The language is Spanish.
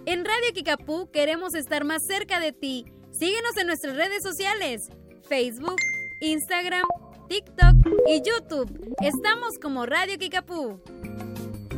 En Radio Kikapú queremos estar más cerca de ti. Síguenos en nuestras redes sociales, Facebook, Instagram, TikTok y YouTube. Estamos como Radio Kikapú.